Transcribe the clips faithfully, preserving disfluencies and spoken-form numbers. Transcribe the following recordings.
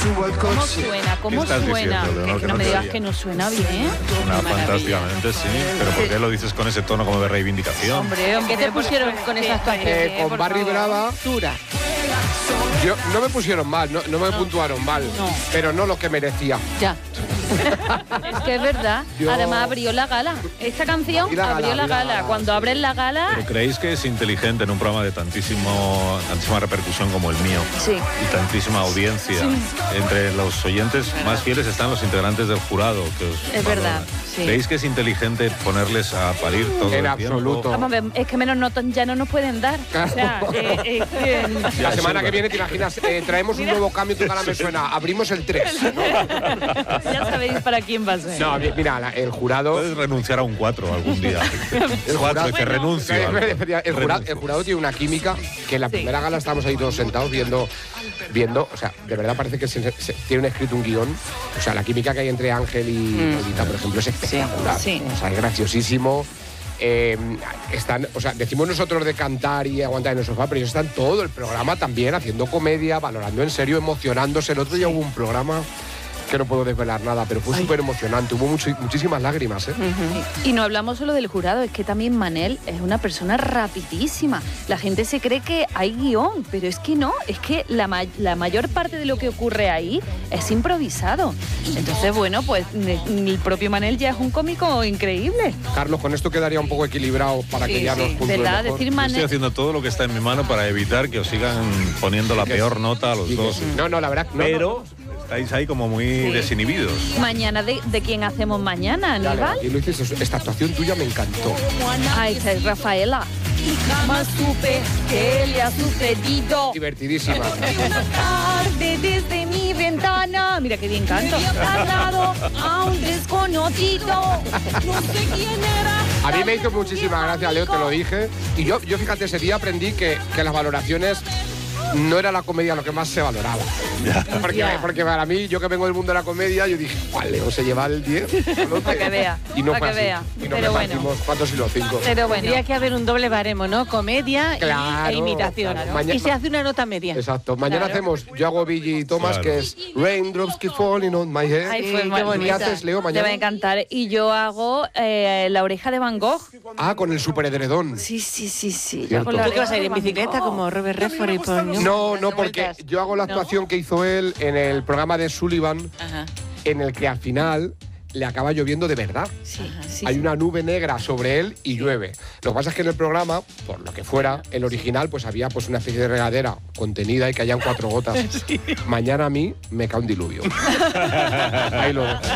subo al ¿Cómo coche. suena? ¿Cómo ¿Qué estás suena? diciendo, Leonor, que que no no me te digas oía? que no suena bien. Suena fantásticamente, sí. Pero ¿por qué lo dices con ese tono como de reivindicación? Hombre, ¿Qué te pusieron con esa actuación? Eh, con Barry Brava, Dura. yo, no me pusieron mal, no, no me puntuaron mal, No. pero no lo que merecía. Ya. Es que es verdad. Yo- Además abrió la gala. Esta canción Y la gala, abrió la y la gala. gala, Cuando sí. abres la gala, ¿Pero creéis que es inteligente en un programa de tantísimo, tantísima repercusión como el mío sí. y tantísima audiencia? Entre los oyentes más fieles están los integrantes del jurado. Que os Es valoran. verdad, sí. ¿Creéis que es inteligente ponerles a parir todo En el absoluto. tiempo? Vamos a ver, es que menos notas ya no nos pueden dar. O sea, eh, eh, eh, La Ya, semana sí, que viene, ¿te imaginas? Eh, traemos un nuevo cambio, tu cara me suena. Abrimos el tres. ya sabéis para quién va a ser. No, mi- mira, la- el jurado. Puedes renunciar a un cuatro algún día. El cuatro, jurado- que renuncio. El, algo. jurado, el Renuncio. jurado tiene una química que en la Sí. primera gala estábamos ahí todos sentados viendo, viendo, o sea, de verdad parece que se, se- tienen escrito un guión. O sea, la química que hay entre Ángel y Lolita, por ejemplo, es espectacular. Sí. O sea, es graciosísimo. Eh, están, o sea, decimos nosotros de cantar y aguantar en el sofá, pero ellos están todo el programa también haciendo comedia, valorando en serio, emocionándose. El otro día hubo un programa que no puedo desvelar nada, pero fue súper emocionante. Hubo mucho- muchísimas lágrimas, ¿eh? Y no hablamos solo del jurado, es que también Manel es una persona rapidísima. La gente se cree que hay guión, pero es que no, es que la, ma- la mayor parte de lo que ocurre ahí es improvisado. Entonces, bueno, pues ne- el propio Manel ya es un cómico increíble. Carlos, con esto quedaría un poco equilibrado para que Sí, ya sí. nos puntúe ¿Verdad? mejor. Decir Yo estoy Manel... haciendo todo lo que está en mi mano para evitar que os sigan poniendo la peor nota a los Y que- dos. No, no, la verdad, no, Pero estáis ahí como muy desinhibidos. Mañana, de, ¿de quién hacemos mañana, Dale, Aníbal? y lo dices, esta actuación tuya me encantó. Ah, esta es Rafaela. Jamás supe que le ha sucedido. Divertidísima. Una tarde desde mi ventana. Mira qué bien canto. Hablado a un desconocido. No sé quién era. A mí me hizo muchísima gracia, Leo, te lo dije. Y yo, yo fíjate, ese día aprendí que, que las valoraciones no era la comedia lo que más se valoraba. Porque, Ya. porque para mí, yo que vengo del mundo de la comedia, yo dije, ¿cuál Leo se lleva el diez? Para que vea, Y no para fue que así. vea. Y nos Pero bueno. repartimos cuántos y los cinco. Pero bueno. Tendría que haber un doble baremo, ¿no? Comedia y- Claro, e imitación. claro. Maña- Y se hace una nota media. Exacto. Mañana Claro. hacemos, yo hago Billy y Thomas, Claro. que es Raindrops Keep Falling on My Head. Ay, Sí, fue qué mal- ¿Qué bonita. haces, Leo, Te va mañana? a encantar. Y yo hago eh, La oreja de Van Gogh. Ah, con el superedredón. Sí, sí, sí, sí. Yo Cierto. hago La ¿Tú qué vas a oreja ir de en Van bicicleta Gogh. como Robert Redford y Paul Newman? No, no, Dando porque vueltas? yo hago la actuación que hizo él en el programa de Sullivan, Ajá. en el que al final le acaba lloviendo de verdad. Sí, sí, Hay sí. una nube negra sobre él y llueve. Lo que pasa es que en el programa, por lo que fuera, el original, pues había pues una especie de regadera contenida y caían cuatro gotas. Mañana a mí me cae un diluvio. Ahí lo dejo.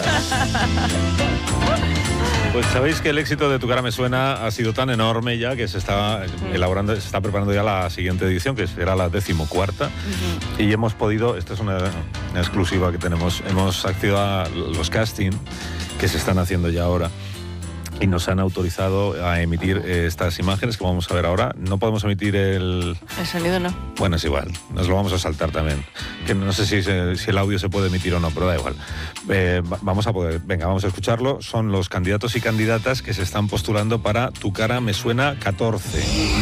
Pues sabéis que el éxito de Tu cara me suena ha sido tan enorme ya que se está elaborando, se está preparando ya la siguiente edición, que será la decimocuarta. Y hemos podido, esta es una, una exclusiva que tenemos, hemos accedido a los casting que se están haciendo ya ahora. Y nos han autorizado a emitir eh, estas imágenes que vamos a ver ahora. No podemos emitir el... El sonido no. Bueno, es igual, nos lo vamos a saltar también. Que no sé si, se- si el audio se puede emitir o no, pero da igual. Eh, va- vamos a poder, venga, vamos a escucharlo. Son los candidatos y candidatas que se están postulando para Tu cara me suena catorce.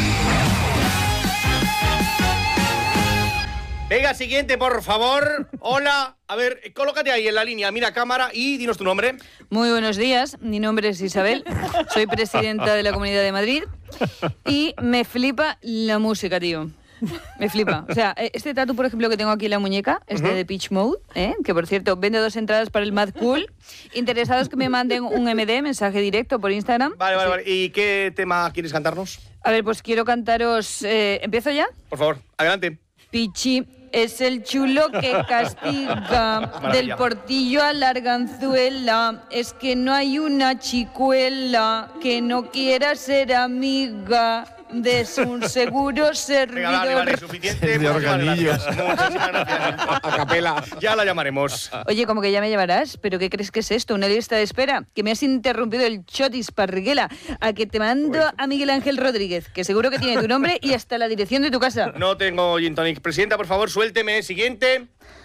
Venga, siguiente, por favor. Hola. A ver, colócate ahí en la línea, mira cámara y dinos tu nombre. Muy buenos días, mi nombre es Isabel, soy presidenta de la Comunidad de Madrid y me flipa la música, tío. Me flipa. O sea, este tatu, por ejemplo, que tengo aquí en la muñeca, es de The Pitch Mode, ¿eh? Que por cierto, vende dos entradas para el Mad Cool. Interesados que me manden un M D, mensaje directo por Instagram. Vale, vale, vale. ¿Y qué tema quieres cantarnos? A ver, pues quiero cantaros... eh, ¿Empiezo ya? Por favor, adelante. Pichi es el chulo que castiga, Maravilla. del portillo a la arganzuela. Es que no hay una chicuela que no quiera ser amiga de un seguro Venga, vale, vale, servidor. suficiente. De Muchísimas organillo. gracias. Muchísimas gracias. A capela. Ya la llamaremos. Oye, como que ya me llevarás, ¿pero qué crees que es esto? ¿Una lista de espera? Que me has interrumpido el chotis parriguela. A que te mando a Miguel Ángel Rodríguez, que seguro que tiene tu nombre y hasta la dirección de tu casa. No tengo gin tonic. Presidenta, por favor, suélteme. Siguiente.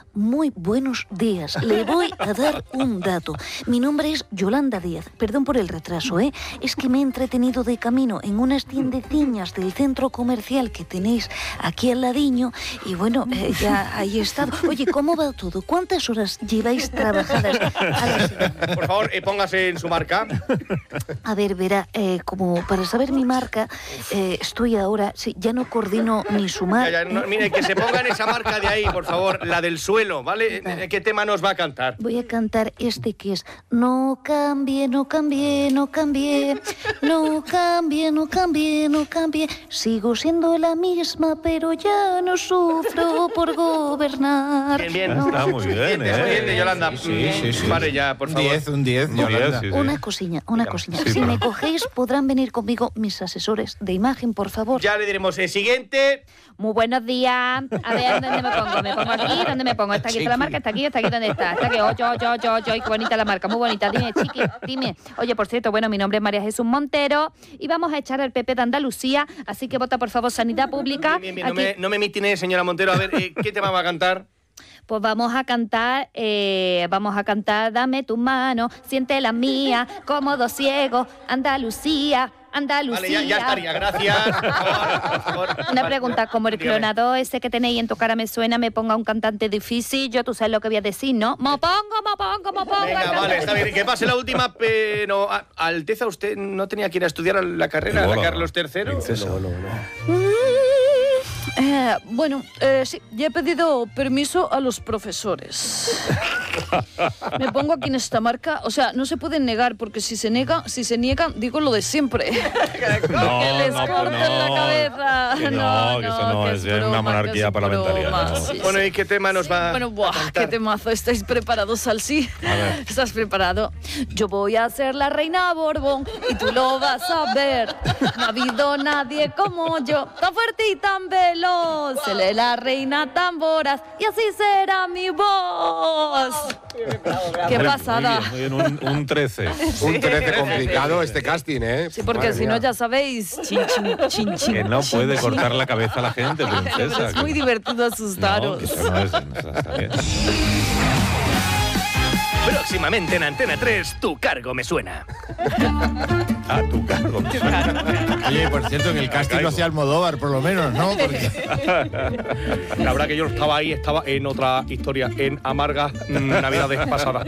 muy buenos días. Le voy a dar un dato. Mi nombre es Yolanda Díaz. Perdón por el retraso, ¿eh? Es que me he entretenido de camino en unas tiendeciñas del centro comercial que tenéis aquí al ladiño y bueno, eh, ya ahí he estado. Oye, ¿cómo va todo? ¿Cuántas horas lleváis trabajadas a la semana? Por favor, eh, póngase en su marca. A ver, verá, eh, como para saber mi marca, eh, estoy ahora, sí, ya no coordino ni su marca. Ya, ya, no, mire, que se ponga en esa marca de ahí, por favor, la del suelo, ¿vale? Vale. ¿Qué tema nos va a cantar? Voy a cantar este que es no cambie, no cambie, no cambie, no cambie, no cambie, no cambie. Sigo siendo la misma, pero ya no sufro por gobernar. Bien, bien. No. Está muy bien, Bien, ¿eh? bien, Yolanda. Sí, sí, sí. Vale, ya, por Un favor. diez, un diez, Un Yolanda. diez, sí, sí. Una cosilla, una Dígame. cosilla. Sí, si pero- me cogéis, podrán venir conmigo mis asesores de imagen, por favor. Ya le diremos el siguiente. Muy buenos días. A ver, ¿dónde me pongo? ¿Me pongo aquí? ¿Dónde me pongo? ¿Está aquí está la marca? ¿Está aquí? ¿Está aquí? ¿Dónde está? Está aquí. Ocho, ocho, ocho, ocho. Ay, qué bonita la marca. Muy bonita. Dime, chiqui, dime. Oye, por cierto, bueno, mi nombre es María Jesús Montero y vamos a echar al P P de Andalucía, así que vota, por favor, Sanidad Pública. Bien, bien, bien. No, Aquí- me, no me mitine, señora Montero. A ver, eh, ¿qué tema va a cantar? Pues vamos a cantar, eh, vamos a cantar Dame tu mano, siente la mía, como dos ciegos, Andalucía, Andalucía. Vale, ya, ya estaría. Gracias. Por favor, por favor. Una Vale. pregunta, como el Dígame. clonador ese que tenéis en Tu cara me suena, me ponga un cantante difícil, yo tú sabes lo que voy a decir, ¿no? ¡Mo pongo, mo pongo, mo pongo! Venga, vale, está bien. Que pase la última, pero... a- Alteza, ¿usted no tenía que ir a estudiar la carrera de Hola, Carlos tercero? princesa. No, no, no. Mm, Eh, bueno, eh, sí, ya he pedido permiso a los profesores. Me pongo aquí en esta marca, o sea, no se pueden negar, porque si se niega, si se niegan, digo lo de siempre. No, que les no, pues corten la no. cabeza. Que no, que eso no, es broma, una que monarquía es parlamentaria, broma, no. sí, Bueno, sí. ¿y qué tema nos va Bueno, a buah, qué cantar? temazo. ¿Estáis preparados, Salsi? A ver. ¿Estás preparado? Yo voy a ser la reina Borbón y tú lo vas a ver. No ha habido nadie como yo, tan fuerte y tan veloz. Seré la reina tan voraz y así será mi voz. ¡Qué Hombre, pasada! Muy bien, muy bien, un, un trece. Un trece complicado este casting, ¿eh? Sí, porque Madre si no, mía. ya sabéis, chin, chin, chin, chin. Que no chin, puede chin. cortar la cabeza a la gente, princesa. Pero es que- muy divertido No, asustaros. que eso no es, no está bien. Próximamente en Antena tres, Tu cargo me suena. A tu cargo. Oye, por cierto, que el casting caigo. lo hacía Almodóvar, por lo menos, ¿no? Porque La verdad que yo no estaba ahí, estaba en otra historia, en amargas mm, navidades pasadas.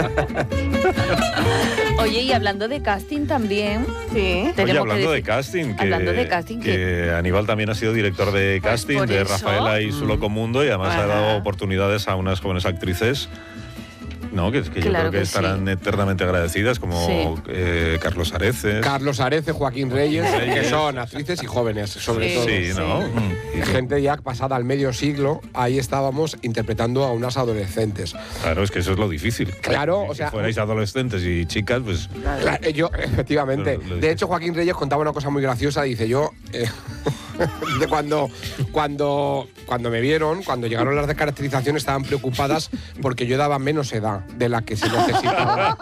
Oye, y hablando de casting también, sí, Oye, tenemos hablando que de decir- casting, que, hablando de casting, que Aníbal también ha sido director de Pues casting por de eso. Rafaela y su Loco Mundo y además ha Ajá. dado oportunidades a unas jóvenes actrices. No, que, que yo Claro creo que, que estarán sí. eternamente agradecidas, como Sí. eh, Carlos Areces. Carlos Arece, Joaquín Reyes, que Reyes. son actrices y jóvenes, sobre Sí. todo. sí, ¿no? Mm. Gente ya pasada al medio siglo, ahí estábamos interpretando a unas adolescentes. Claro, es que eso es lo difícil. Claro, Si o sea- fuerais adolescentes y chicas, pues... Claro, eh, yo, efectivamente. Lo- lo De dices. hecho, Joaquín Reyes contaba una cosa muy graciosa. Dice, yo, eh, de cuando, cuando, cuando me vieron, cuando llegaron las de caracterización, estaban preocupadas porque yo daba menos edad de la que se necesitaba.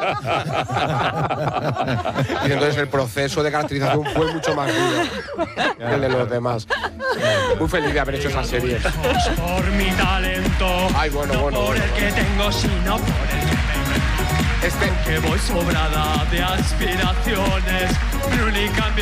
Y entonces el proceso de caracterización fue mucho más duro que el de los demás. Muy feliz de haber hecho esa serie. Por mi talento, Ay, bueno, no bueno, por bueno, el que tengo, sino por el que me Este, que voy sobrada de aspiraciones. Mi única ambición